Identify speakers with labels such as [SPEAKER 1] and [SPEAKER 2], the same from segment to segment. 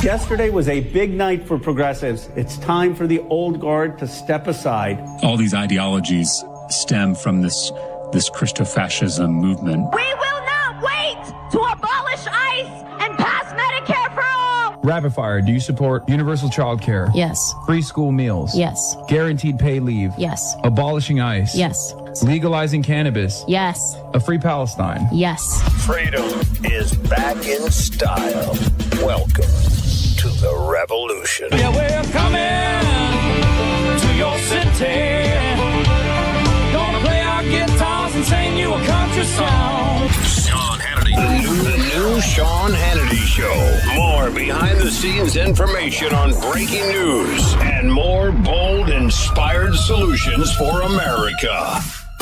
[SPEAKER 1] Yesterday was a big night for progressives. It's time for the old guard to step aside.
[SPEAKER 2] All these ideologies stem from this Christofascism movement.
[SPEAKER 3] We will not wait to abolish ICE and pass Medicare for all.
[SPEAKER 4] Rapid fire, do you support universal child care?
[SPEAKER 5] Yes.
[SPEAKER 4] Free school meals?
[SPEAKER 5] Yes.
[SPEAKER 4] Guaranteed paid leave?
[SPEAKER 5] Yes.
[SPEAKER 4] Abolishing ICE?
[SPEAKER 5] Yes.
[SPEAKER 4] Legalizing cannabis?
[SPEAKER 5] Yes.
[SPEAKER 4] A free Palestine?
[SPEAKER 5] Yes.
[SPEAKER 6] Freedom is back in style. Welcome to the revolution.
[SPEAKER 7] Yeah, we're coming to your city. Gonna play our guitars and sing you a country song.
[SPEAKER 6] Sean Hannity. The new Sean Hannity Show. More behind-the-scenes information on breaking news and more bold, inspired solutions for America.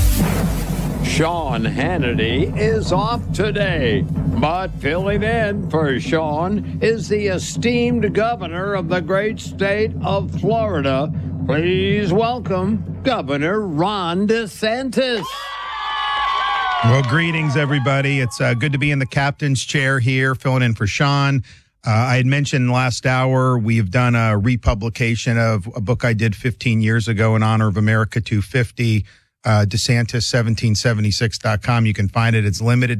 [SPEAKER 8] Sean Hannity is off today, but filling in for Sean is the esteemed governor of the great state of Florida. Please welcome Governor Ron DeSantis.
[SPEAKER 9] Well, greetings, everybody. It's good to be in the captain's chair here, filling in for Sean. I had mentioned last hour we've done a republication of a book I did 15 years ago in honor of America 250. DeSantis1776.com. You can find it. It's limited to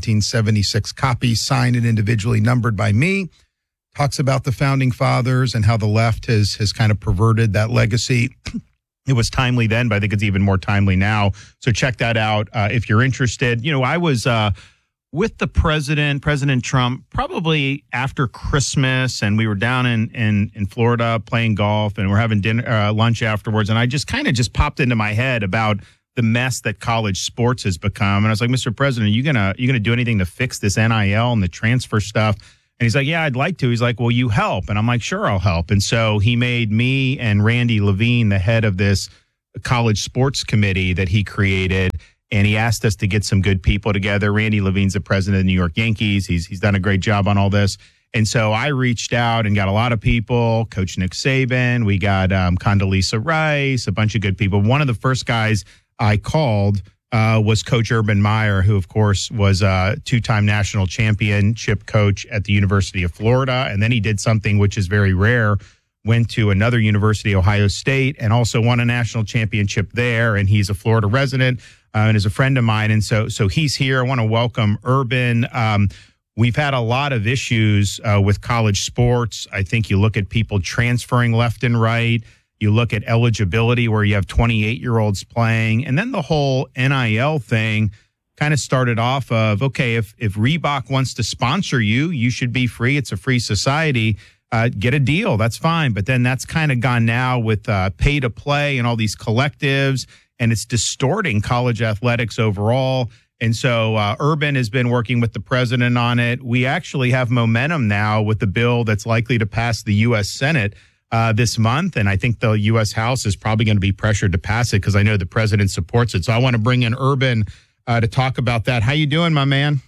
[SPEAKER 9] 1776 copies, signed and individually numbered by me. Talks about the founding fathers and how the left has kind of perverted that legacy. It was timely then, but I think it's even more timely now. So check that out if you're interested. You know, I was with the President Trump, probably after Christmas, and we were down in Florida playing golf, and we're having dinner, lunch afterwards, and I just popped into my head about the mess that college sports has become. And I was like, Mr. President, are you gonna do anything to fix this NIL and the transfer stuff? And he's like, yeah, I'd like to. He's like, well, you help. And I'm like, sure, I'll help. And so he made me and Randy Levine the head of this college sports committee that he created. And he asked us to get some good people together. Randy Levine's the president of the New York Yankees. He's done a great job on all this. And so I reached out and got a lot of people, Coach Nick Saban. We got Condoleezza Rice, a bunch of good people. One of the first guys I called was Coach Urban Meyer, who, of course, was a two-time national championship coach at the University of Florida. And then he did something which is very rare, went to another university, Ohio State, and also won a national championship there. And he's a Florida resident and is a friend of mine. And so he's here. I want to welcome Urban. We've had a lot of issues with college sports. I think you look at people transferring left and right. You look at eligibility where you have 28-year-olds playing. And then the whole NIL thing kind of started off of, okay, if Reebok wants to sponsor you, you should be free. It's a free society. Get a deal. That's fine. But then that's kind of gone now with pay to play and all these collectives, and it's distorting college athletics overall. And so Urban has been working with the president on it. We actually have momentum now with the bill that's likely to pass the U.S. Senate this month. And I think the U.S. House is probably going to be pressured to pass it because I know the president supports it. So I want to bring in Urban to talk about that. How you doing, my man?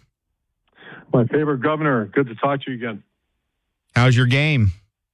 [SPEAKER 10] My favorite governor. Good to talk to you again.
[SPEAKER 9] How's your game?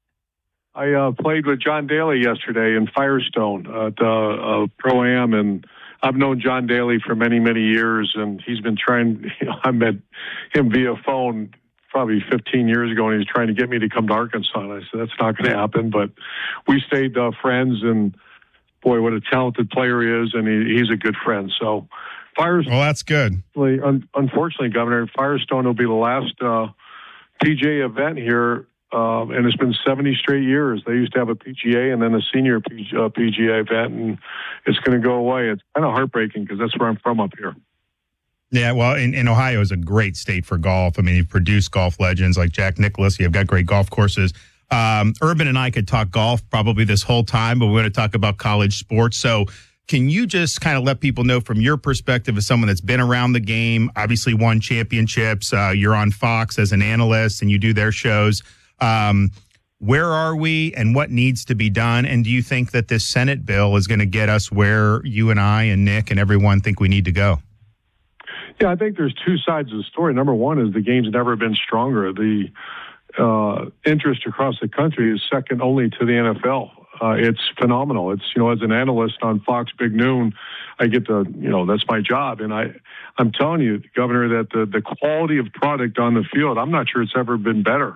[SPEAKER 10] I played with John Daly yesterday in Firestone at Pro-Am, and I've known John Daly for many, many years, and he's been trying, I met him via phone probably 15 years ago, and he's trying to get me to come to Arkansas. And I said, that's not going to happen, but we stayed friends, and boy, what a talented player he is, and he's a good friend. So Firestone.
[SPEAKER 9] Well, that's good.
[SPEAKER 10] Unfortunately, Governor, Firestone will be the last PGA event here. And it's been 70 straight years. They used to have a PGA and then a senior PGA event, and it's going to go away. It's kind of heartbreaking because that's where I'm from up here.
[SPEAKER 9] Yeah, well, in Ohio is a great state for golf. I mean, you've produced golf legends like Jack Nicklaus. You've got great golf courses. Urban and I could talk golf probably this whole time, but we're going to talk about college sports. So can you just kind of let people know from your perspective as someone that's been around the game, obviously won championships, you're on Fox as an analyst and you do their shows. Where are we and what needs to be done? And do you think that this Senate bill is going to get us where you and I and Nick and everyone think we need to go?
[SPEAKER 10] Yeah, I think there's two sides of the story. Number one is the game's never been stronger. The interest across the country is second only to the NFL. It's phenomenal. It's, as an analyst on Fox Big Noon, I get to, that's my job. And I'm telling you, Governor, that the quality of product on the field, I'm not sure it's ever been better.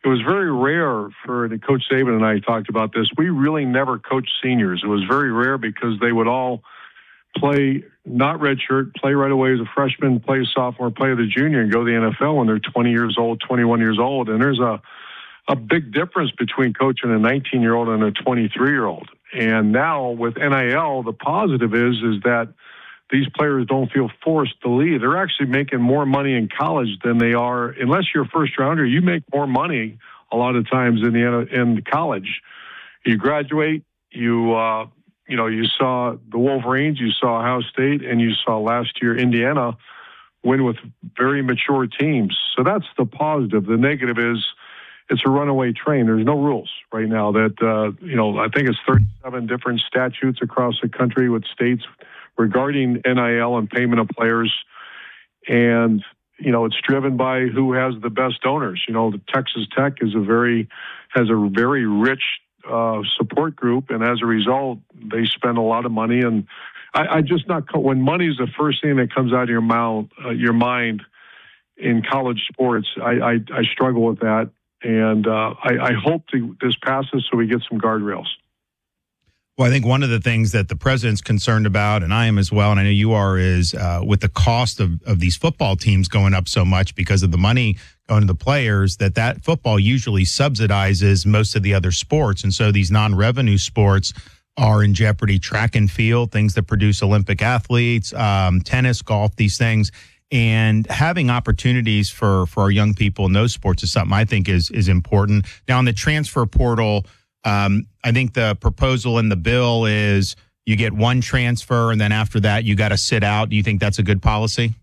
[SPEAKER 10] it was very rare for, and Coach Saban and I talked about this, we really never coached seniors. It was very rare because they would all play, not redshirt, play right away as a freshman, play a sophomore, play as a junior, and go to the NFL when they're 20 years old, 21 years old. And there's a big difference between coaching a 19-year-old and a 23-year-old. And now with NIL, the positive is that these players don't feel forced to leave. They're actually making more money in college than they are, unless you're a first rounder, you make more money a lot of times in college. You graduate, you saw the Wolverines, you saw Ohio State, and you saw last year Indiana win with very mature teams. So that's the positive. The negative is it's a runaway train. There's no rules right now that, I think it's 37 different statutes across the country with states regarding NIL and payment of players. And, it's driven by who has the best donors. The Texas Tech has a very rich support group. And as a result, they spend a lot of money. And when money is the first thing that comes out of your mind in college sports, I struggle with that. And I hope this passes so we get some guardrails.
[SPEAKER 9] Well, I think one of the things that the president's concerned about, and I am as well, and I know you are, is with the cost of these football teams going up so much because of the money going to the players, that football usually subsidizes most of the other sports. And so these non-revenue sports are in jeopardy. Track and field, things that produce Olympic athletes, tennis, golf, these things. And having opportunities for our young people in those sports is something I think is important. Now, on the transfer portal, I think the proposal in the bill is you get one transfer, and then after that, you got to sit out. Do you think that's a good policy?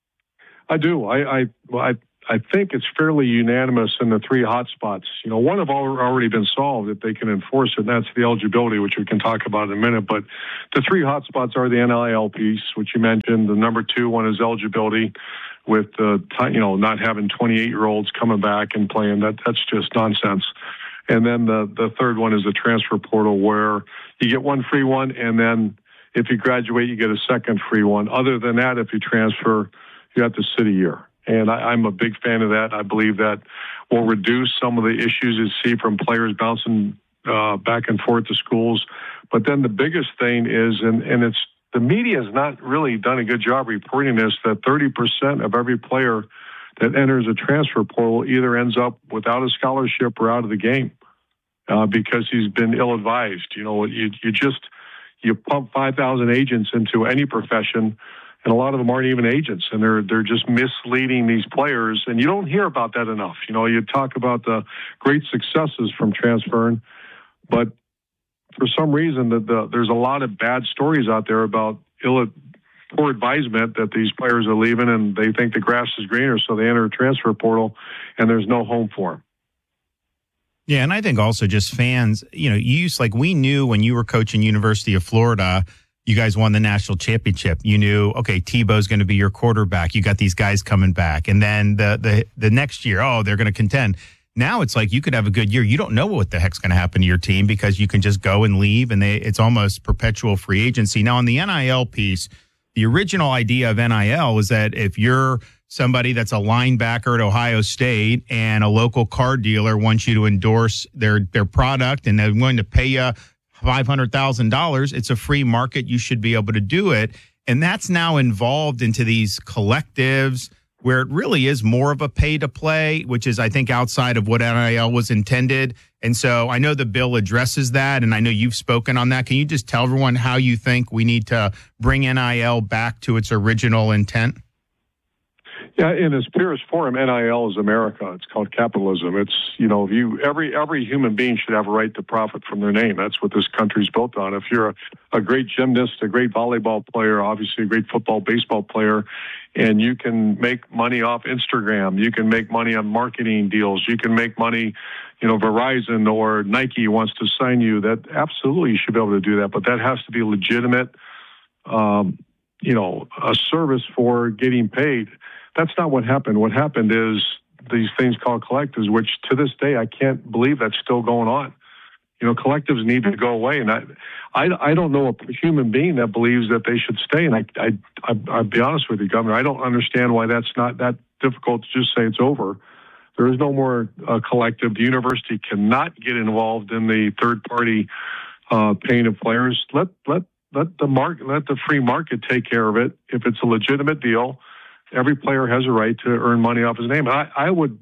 [SPEAKER 10] I do. I think it's fairly unanimous in the three hot spots. One have already been solved if they can enforce it, and that's the eligibility, which we can talk about in a minute. But the three hot spots are the NIL piece, which you mentioned. The number two one is eligibility, with not having 28-year-olds coming back and playing. That's just nonsense. And then the third one is the transfer portal, where you get one free one, and then if you graduate, you get a second free one. Other than that, if you transfer, you have to sit a year. And I'm a big fan of that. I believe that will reduce some of the issues you see from players bouncing back and forth to schools. But then the biggest thing is, and it's the media has not really done a good job reporting this, that 30% of every player that enters a transfer portal either ends up without a scholarship or out of the game because he's been ill-advised. You pump 5,000 agents into any profession, and a lot of them aren't even agents, and they're just misleading these players. And you don't hear about that enough. You talk about the great successes from transferring, but for some reason there's a lot of bad stories out there about poor advisement that these players are leaving, and they think the grass is greener, so they enter a transfer portal, and there's no home for them.
[SPEAKER 9] Yeah, and I think also just fans, we knew when you were coaching University of Florida, you guys won the national championship. You knew, okay, Tebow's going to be your quarterback. You got these guys coming back. And then the next year, they're going to contend. Now it's like you could have a good year. You don't know what the heck's going to happen to your team because you can just go and leave, and it's almost perpetual free agency. Now, on the NIL piece, the original idea of NIL was that if you're somebody that's a linebacker at Ohio State and a local car dealer wants you to endorse their product and they're willing to pay you $500,000, it's a free market. You should be able to do it. And that's now involved into these collectives where it really is more of a pay to play, which is, I think, outside of what NIL was intended. And so I know the bill addresses that, and I know you've spoken on that. Can you just tell everyone how you think we need to bring NIL back to its original intent?
[SPEAKER 10] Yeah, in its purest form, NIL is America. It's called capitalism. It's, every human being should have a right to profit from their name. That's what this country's built on. If you're a great gymnast, a great volleyball player, obviously a great football, baseball player, and you can make money off Instagram, you can make money on marketing deals, you can make money, Verizon or Nike wants to sign you, that absolutely you should be able to do that. But that has to be legitimate, a service for getting paid. That's not what happened. What happened is these things called collectives, which to this day, I can't believe that's still going on. Collectives need to go away. And I don't know a human being that believes that they should stay. And I'll be honest with you, Governor, I don't understand why that's not that difficult to just say it's over. There is no more collective. The university cannot get involved in the third-party paying of players. Let the free market take care of it. If it's a legitimate deal, every player has a right to earn money off his name. I would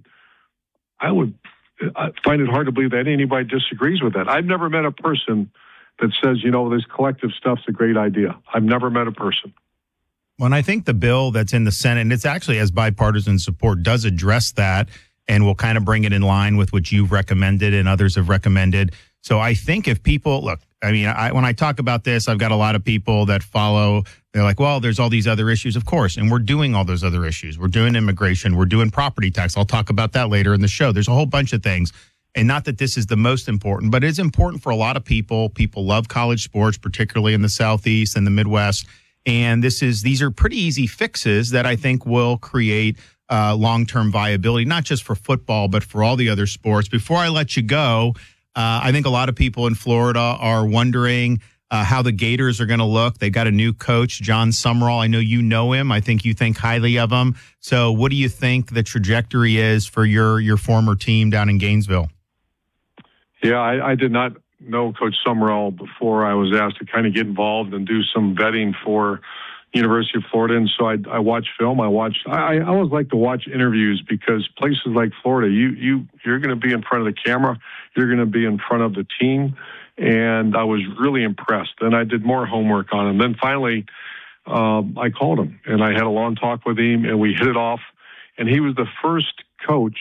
[SPEAKER 10] find it hard to believe that anybody disagrees with that. I've never met a person that says, this collective stuff's a great idea. I've never met a person.
[SPEAKER 9] Well, and I think the bill that's in the Senate, and it's actually has bipartisan support, does address that and will kind of bring it in line with what you've recommended and others have recommended. So I think if people look, when I talk about this, I've got a lot of people that follow. They're like, well, there's all these other issues, of course. And we're doing all those other issues. We're doing immigration. We're doing property tax. I'll talk about that later in the show. There's a whole bunch of things. And not that this is the most important, but it's important for a lot of people. People love college sports, particularly in the Southeast and the Midwest. And these are pretty easy fixes that I think will create long-term viability, not just for football, but for all the other sports. Before I let you go, I think a lot of people in Florida are wondering how the Gators are going to look. They got a new coach, John Summerall. I know you know him. I think you think highly of him. So what do you think the trajectory is for your former team down in Gainesville?
[SPEAKER 10] Yeah, I did not know Coach Summerall before I was asked to kind of get involved and do some vetting for University of Florida. And so I watched film. I always like to watch interviews because places like Florida, you're going to be in front of the camera. You're going to be in front of the team. And I was really impressed. And I did more homework on him. Then finally, I called him and I had a long talk with him and we hit it off. And he was the first coach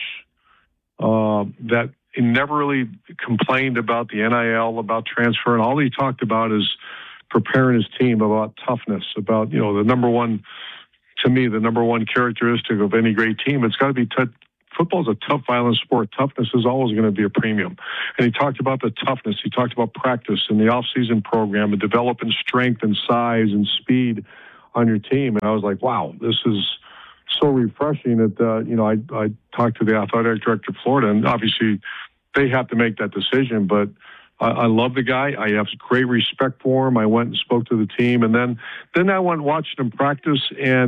[SPEAKER 10] that never really complained about the NIL, about transfer. And all he talked about is preparing his team, about toughness, about, the number one characteristic of any great team. It's got to be football is a tough, violent sport. Toughness is always going to be a premium. And he talked about the toughness. He talked about practice and the off-season program and developing strength and size and speed on your team. And I was like, wow, this is so refreshing that, I talked to the athletic director of Florida, and obviously they have to make that decision. But I love the guy. I have great respect for him. I went and spoke to the team, and then I went and watched him practice, and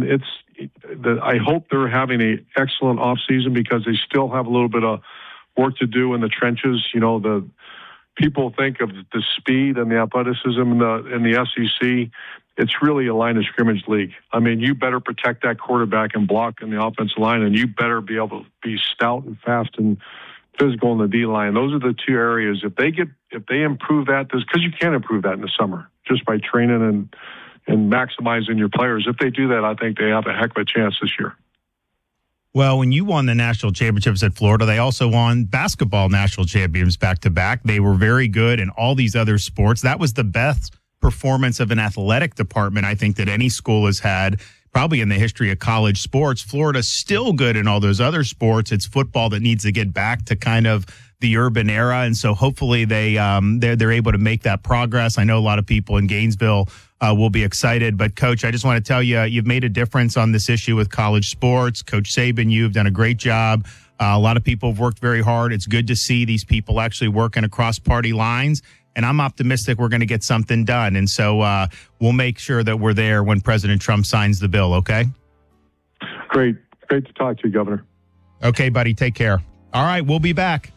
[SPEAKER 10] I hope they're having an excellent off season because they still have a little bit of work to do in the trenches. The people think of the speed and the athleticism in the SEC. It's really a line of scrimmage league. I mean, you better protect that quarterback and block in the offensive line, and you better be able to be stout and fast and physical in the D line. Those are the two areas. If they improve that, because you can't improve that in the summer just by training and maximizing your players. If they do that, I think they have a heck of a chance this year.
[SPEAKER 9] Well, when you won the national championships at Florida, they also won basketball national championships back to back. They were very good in all these other sports. That was the best performance of an athletic department, I think, that any school has had, probably in the history of college sports. Florida's still good in all those other sports. It's football that needs to get back to kind of the urban era. And so hopefully they're able to make that progress. I know a lot of people in Gainesville will be excited. But, Coach, I just want to tell you, you've made a difference on this issue with college sports. Coach Saban, you've done a great job. A lot of people have worked very hard. It's good to see these people actually working across party lines. And I'm optimistic we're going to get something done. And so we'll make sure that we're there when President Trump signs the bill, okay?
[SPEAKER 10] Great. Great to talk to you, Governor.
[SPEAKER 9] Okay, buddy. Take care. All right, we'll be back.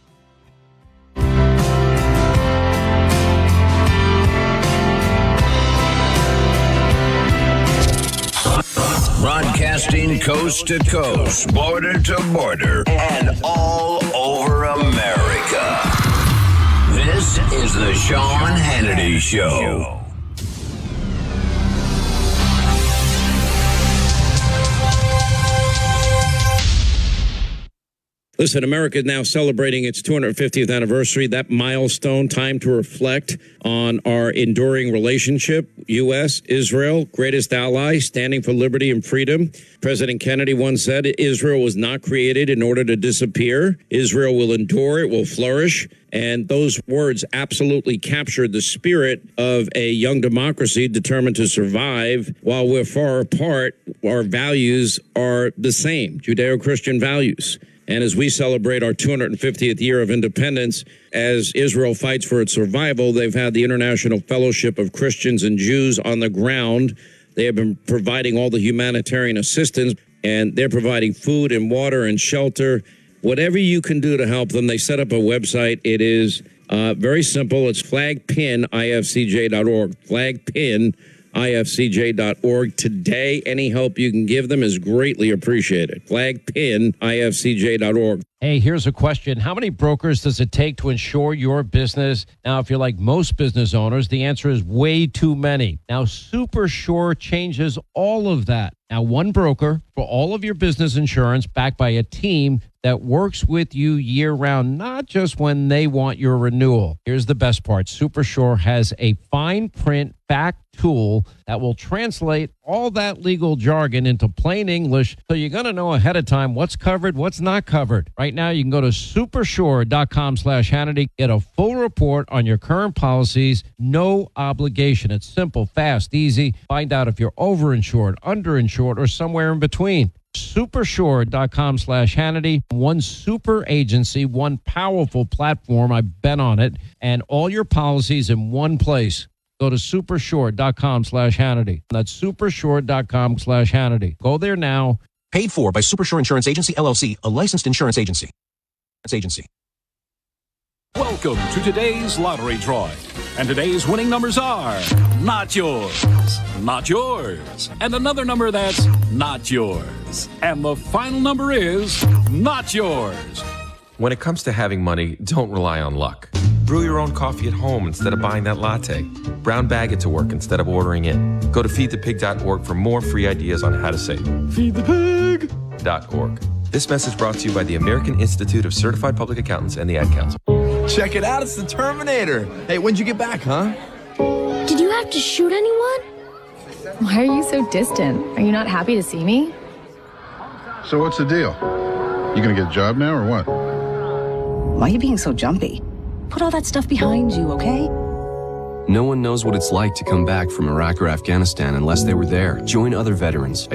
[SPEAKER 6] Broadcasting coast to coast, border to border, and all over America. This is the Sean Hannity Show.
[SPEAKER 5] Listen, America is now celebrating its 250th anniversary, that milestone, time to reflect on our enduring relationship. U.S., Israel, greatest ally, standing for liberty and freedom. President Kennedy once said, Israel was not created in order to disappear. Israel will endure, it will flourish. And those words absolutely captured the spirit of a young democracy determined to survive. While we're far apart, our values are the same, Judeo-Christian values. And as we celebrate our 250th year of independence, as Israel fights for its survival, they've had the International Fellowship of Christians and Jews on the ground. They have been providing all the humanitarian assistance, and they're providing food and water and shelter. whatever you can do to help them. They set up a website. It is very simple. It's flagpinifcj.org. Flagpinifcj.org. Today, any help you can give them is greatly appreciated. Flagpinifcj.org.
[SPEAKER 11] Hey, here's a question. How many brokers does it take to insure your business? Now, if you're like most business owners, the answer is way too many. Now, SuperSure changes all of that. Now, one broker for all of your business insurance backed by a team that works with you year-round, not just when they want your renewal. Here's the best part. SuperSure has a fine print fact tool that will translate all that legal jargon into plain English, so you're going to know ahead of time what's covered, what's not covered. Right now, you can go to supersure.com/Hannity, get a full report on your current policies, no obligation. It's simple, fast, easy. Find out if you're overinsured, underinsured, or somewhere in between. Supersure.com/Hannity. One super agency, one powerful platform. I've been on it, and all your policies in one place. Go to supersure.com/Hannity. That's supersure.com/Hannity. Go there now.
[SPEAKER 12] Paid for by Supersure Insurance Agency, LLC, a licensed insurance agency.
[SPEAKER 13] Welcome to today's lottery drawing. And today's winning numbers are not yours, not yours, and another number that's not yours. And the final number is not yours.
[SPEAKER 14] When it comes to having money, don't rely on luck. Brew your own coffee at home instead of buying that latte. Brown bag it to work instead of ordering it. Go to feedthepig.org for more free ideas on how to save. Feedthepig.org. This message brought to you by the American Institute of Certified Public Accountants and the Ad Council.
[SPEAKER 15] Check it out, it's the Terminator. Hey, when'd you get back, huh?
[SPEAKER 16] Did you have to shoot anyone?
[SPEAKER 17] Why are you so distant? Are you not happy to see me?
[SPEAKER 18] So what's the deal? You gonna get a job now or what?
[SPEAKER 19] Why are you being so jumpy? Put all that stuff behind you, okay?
[SPEAKER 20] No one knows what it's like to come back from Iraq or Afghanistan unless they were there. Join other veterans